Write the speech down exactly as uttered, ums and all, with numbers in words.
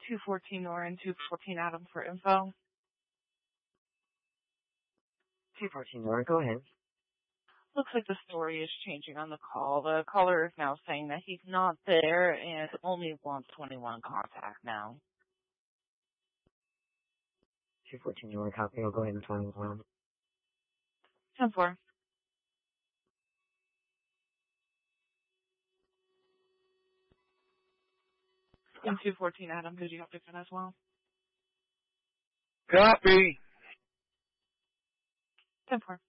two fourteen Nora and two fourteen Adam for info. two fourteen Nora, go ahead. Looks like the story is changing on the call. The caller is now saying that he's not there and only wants twenty-one contact now. two fourteen Nora, copy. I'll go ahead and twenty-one. ten four. And two fourteen Adam, did you have to fin as well? Copy. ten four.